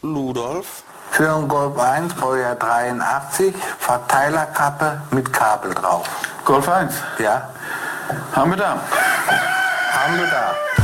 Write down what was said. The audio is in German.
Ludolf. Für ein Golf 1, Baujahr 83, Verteilerkappe mit Kabel drauf. Golf 1. Ja, Haben wir da. haben wir da.